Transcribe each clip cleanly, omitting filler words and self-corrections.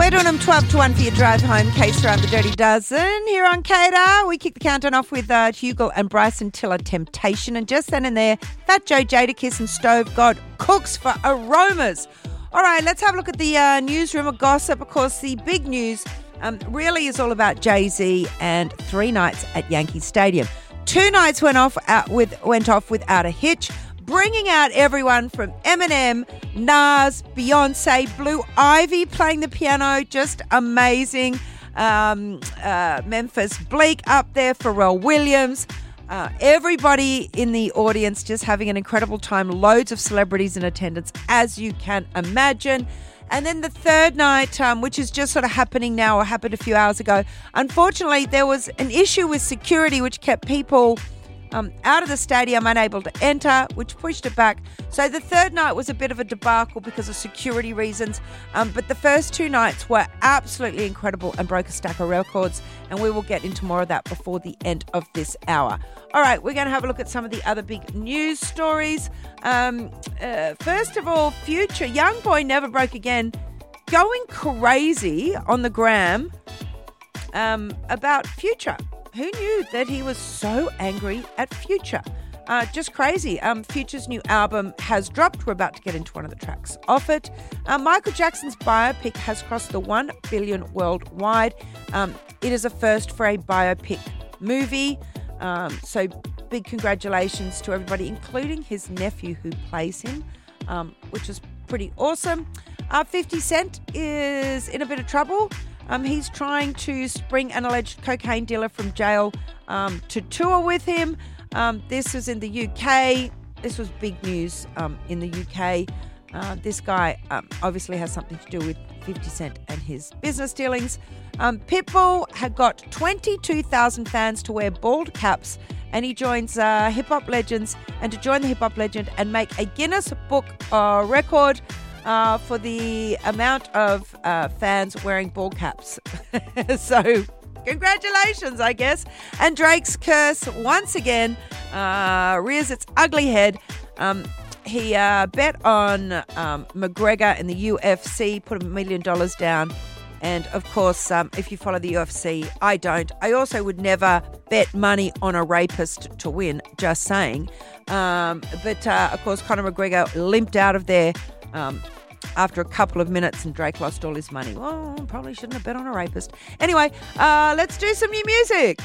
We're doing them 12 to 1 for your drive home. Case around the Dirty Dozen here on Cater. We kick the countdown off with Hugo and Bryson Tiller, Temptation. And just then and there, Fat Joe, Jadakiss and Stove God cooks for aromas. All right, let's have a look at the newsroom of gossip. Of course, the big news really is all about Jay-Z and 3 nights at Yankee Stadium. 2 nights went off without a hitch, bringing out everyone from Eminem, Nas, Beyonce, Blue Ivy playing the piano, just amazing. Memphis Bleak up there, Pharrell Williams. Everybody in the audience just having an incredible time. Loads of celebrities in attendance, as you can imagine. And then the 3rd night, which is just sort of happening now or happened a few hours ago, unfortunately, there was an issue with security which kept people out of the stadium, unable to enter, which pushed it back. So the 3rd night was a bit of a debacle because of security reasons. But the first 2 nights were absolutely incredible and broke a stack of records. And we will get into more of that before the end of this hour. All right, we're going to have a look at some of the other big news stories. First of all, Future, Young Boy Never Broke Again, going crazy on the gram about Future. Who knew that he was so angry at Future? Just crazy. Future's new album has dropped. We're about to get into one of the tracks off it. Michael Jackson's biopic has crossed the 1 billion worldwide. It is a first for a biopic movie. So big congratulations to everybody, including his nephew who plays him, which is pretty awesome. 50 Cent is in a bit of trouble. He's trying to spring an alleged cocaine dealer from jail to tour with him. This was in the UK. This was big news in the UK. This guy obviously has something to do with 50 Cent and his business dealings. Pitbull had got 22,000 fans to wear bald caps, and he joins hip-hop legends. And to join the hip-hop legend and make a Guinness Book record for the amount of fans wearing ball caps. So, congratulations, I guess. And Drake's curse, once again, rears its ugly head. He bet on McGregor in the UFC, put $1 million down. And, of course, if you follow the UFC, I don't. I also would never bet money on a rapist to win, just saying. But, of course, Conor McGregor limped out of there after a couple of minutes, and Drake lost all his money. Well, probably shouldn't have bet on a rapist. Anyway, let's do some new music.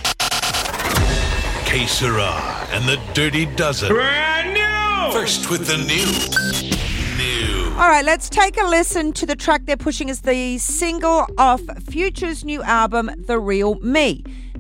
Que Sera and the Dirty Dozen. Brand new! First with the new. All right, let's take a listen to the track they're pushing as the single off Future's new album, The Real Me.